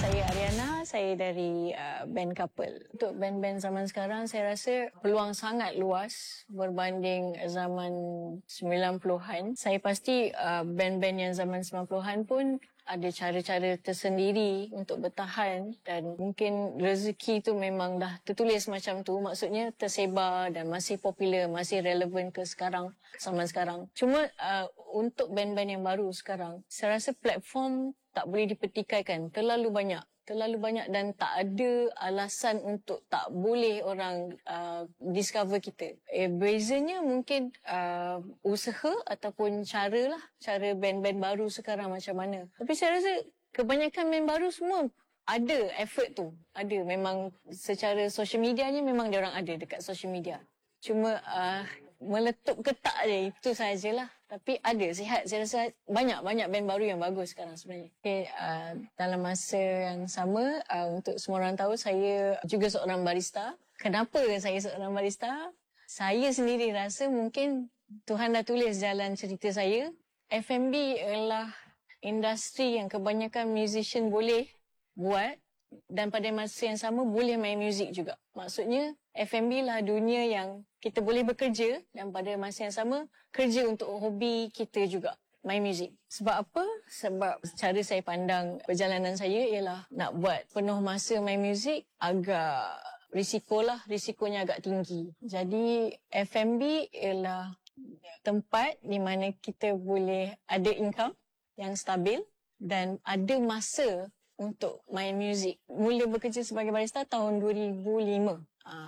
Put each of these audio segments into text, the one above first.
Saya Ariana, saya dari band Couple. Untuk band-band zaman sekarang, saya rasa peluang sangat luas berbanding zaman 90-an. Saya pasti band-band yang zaman 90-an pun ada cara-cara tersendiri untuk bertahan dan mungkin rezeki tu memang dah tertulis macam tu. Maksudnya tersebar dan masih popular, masih relevan ke sekarang, zaman sekarang. Cuma untuk band-band yang baru sekarang, saya rasa platform tak boleh dipertikaikan. Terlalu banyak dan tak ada alasan untuk tak boleh orang discover kita. Bezanya mungkin usaha ataupun cara band-band baru sekarang macam mana. Tapi saya rasa kebanyakan band baru semua ada effort tu. Ada, memang secara social medianya memang dia orang ada dekat social media. Cuma meletup ke tak je, itu sajalah. Tapi ada, sihat. Saya rasa banyak band baru yang bagus sekarang sebenarnya. Okay, dalam masa yang sama, untuk semua orang tahu, saya juga seorang barista. Kenapa saya seorang barista? Saya sendiri rasa mungkin Tuhan dah tulis jalan cerita saya. F&B ialah industri yang kebanyakan musician boleh buat dan pada masa yang sama boleh main muzik juga. Maksudnya F&B lah dunia yang kita boleh bekerja dan pada masa yang sama kerja untuk hobi kita juga, main muzik. Sebab apa? Sebab cara saya pandang perjalanan saya ialah nak buat penuh masa main muzik agak risikonya agak tinggi. Jadi F&B ialah tempat di mana kita boleh ada income yang stabil dan ada masa untuk main muzik. Mula bekerja sebagai barista tahun 2005.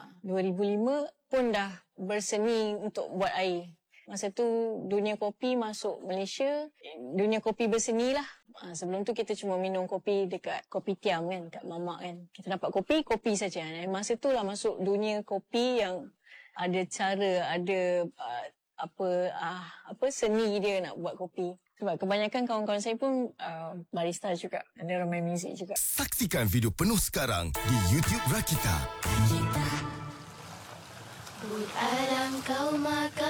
2005 pun dah berseni untuk buat air. Masa tu dunia kopi masuk Malaysia, dunia kopi berseni lah. Sebelum tu kita cuma minum kopi dekat Kopitiam kan, kat Mamak kan. Kita dapat kopi saja. Masa tu lah masuk dunia kopi yang ada cara, ada seni dia nak buat kopi. Sebab kebanyakan kawan-kawan saya pun barista juga. Ada orang main muzik juga. Saksikan video penuh sekarang di YouTube Rakita. Alam kau makan